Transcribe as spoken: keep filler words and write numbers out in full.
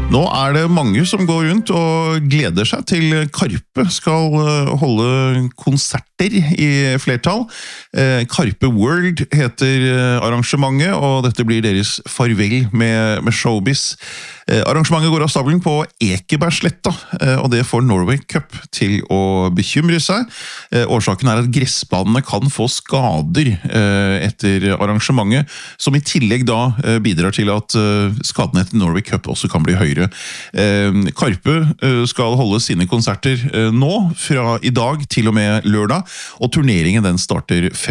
Nå er det mange som går rundt og gleder seg til Karpe skal holde konserter i flertall. Karpe World heter arrangementet, og dette blir deres farvel med, med showbiz. Arrangementet går av stabelen på Ekebergsletta, og det får Norway Cup til å bekymre seg. Årsaken er at gressbanene kan få skader etter arrangementet, som i tillegg da bidrar til at skadene etter Norway Cup også kan bli høyere. Karpe skal holde sine konserter nå, fra i dag til og med lørdag, og turneringen den starter